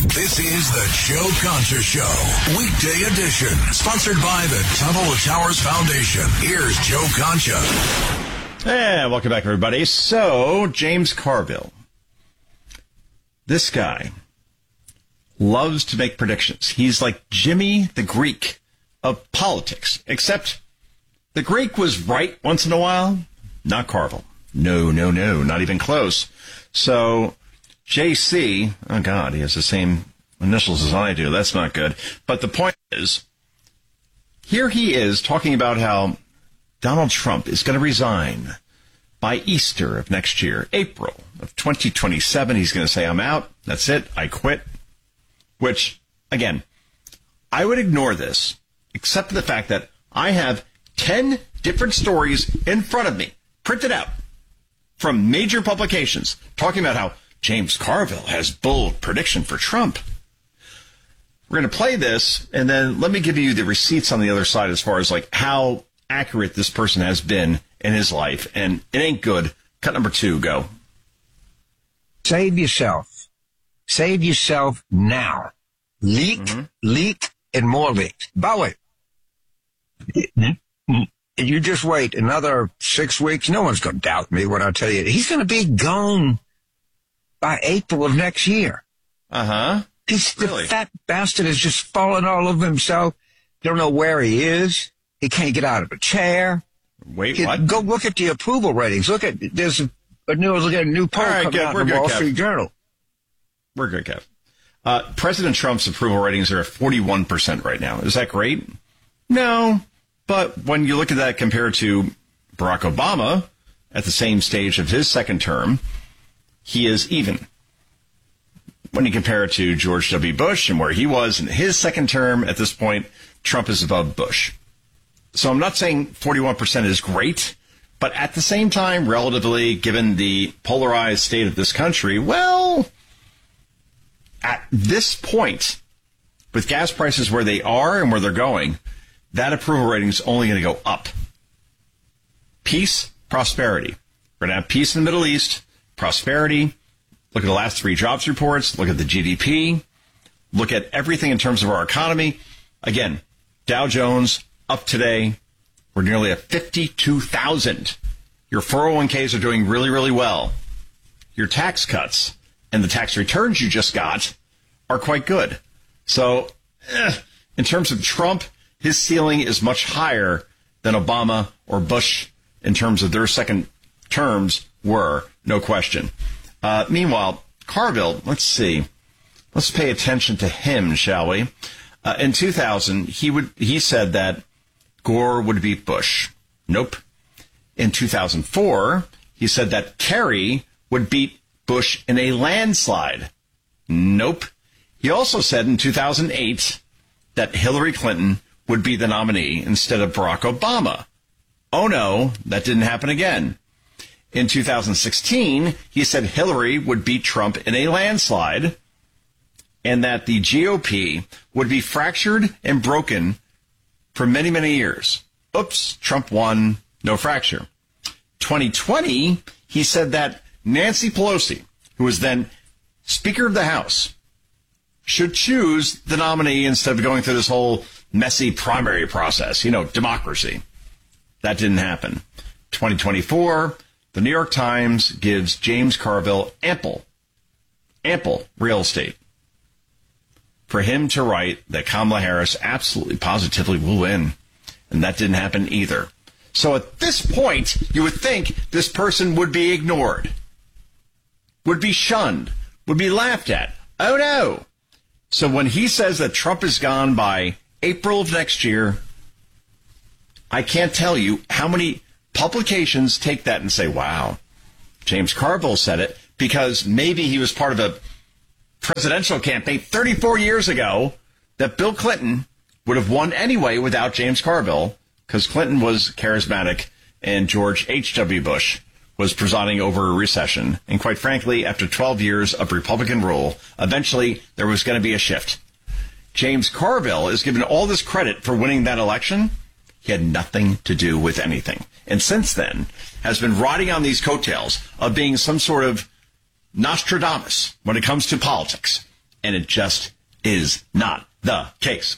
This is the Joe Concha Show, weekday edition, sponsored by the Tunnel of Towers Foundation. Here's Joe Concha. Hey, welcome back, everybody. So, James Carville. This guy loves to make predictions. He's like Jimmy the Greek of politics, except the Greek was right once in a while, not Carville. No, not even close. So, JC, oh God, he has the same initials as I do. That's not good. But the point is, here he is talking about how Donald Trump is going to resign by Easter of next year, April of 2027. He's going to say, I'm out. That's it. I quit. Which, again, I would ignore this, except for the fact that I have 10 different stories in front of me, printed out, from major publications, talking about how James Carville has bold prediction for Trump. We're going to play this, and then let me give you the receipts on the other side as far as like how accurate this person has been in his life, and it ain't good. Cut number 2, go. Save yourself. Save yourself now. Leak, and more leaks. By the way, you just wait another 6 weeks. No one's going to doubt me when I tell you. He's going to be gone by April of next year. Uh-huh. The fat bastard has just fallen all over himself. Don't know where he is. He can't get out of a chair. Wait, what? Go look at the approval ratings. There's a new poll coming out in the Wall Street Journal. We're good, Kev. President Trump's approval ratings are at 41% right now. Is that great? No. But when you look at that compared to Barack Obama at the same stage of his second term, he is even. When you compare it to George W. Bush and where he was in his second term, at this point, Trump is above Bush. So I'm not saying 41% is great, but at the same time, relatively, given the polarized state of this country, well, at this point, with gas prices where they are and where they're going, that approval rating is only going to go up. Peace, prosperity. We're going to have peace in the Middle East, prosperity. Look at the last 3 jobs reports. Look at the GDP. Look at everything in terms of our economy. Again, Dow Jones up today. We're nearly at 52,000. Your 401ks are doing really, really well. Your tax cuts and the tax returns you just got are quite good. So, in terms of Trump, his ceiling is much higher than Obama or Bush in terms of their second terms were, no question. Meanwhile, Carville, let's see. Let's pay attention to him, shall we? In 2000, he said that Gore would beat Bush. Nope. In 2004, he said that Kerry would beat Bush in a landslide. Nope. He also said in 2008 that Hillary Clinton would be the nominee instead of Barack Obama. Oh no, that didn't happen again. In 2016, he said Hillary would beat Trump in a landslide and that the GOP would be fractured and broken for many, many years. Oops, Trump won, no fracture. 2020, he said that Nancy Pelosi, who was then Speaker of the House, should choose the nominee instead of going through this whole messy primary process, democracy. That didn't happen. 2024, the New York Times gives James Carville ample real estate for him to write that Kamala Harris absolutely, positively will win. And that didn't happen either. So at this point, you would think this person would be ignored, would be shunned, would be laughed at. Oh, no. So when he says that Trump is gone by April of next year, I can't tell you how many publications take that and say, wow, James Carville said it, because maybe he was part of a presidential campaign 34 years ago that Bill Clinton would have won anyway without James Carville, because Clinton was charismatic and George H.W. Bush was presiding over a recession. And quite frankly, after 12 years of Republican rule, eventually there was going to be a shift. James Carville is given all this credit for winning that election. He had nothing to do with anything. And since then has been riding on these coattails of being some sort of Nostradamus when it comes to politics. And it just is not the case.